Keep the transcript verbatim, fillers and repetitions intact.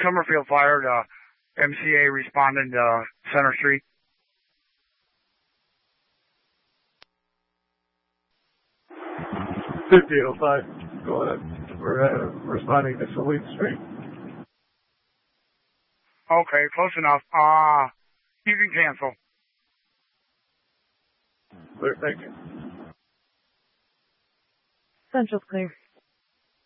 Summerfield Fire, the M C A responding to Center Street. fifty oh five. Go ahead. We're uh, responding to Saline Street. Okay, close enough. Uh, you can cancel. Clear, thank you. Central's clear.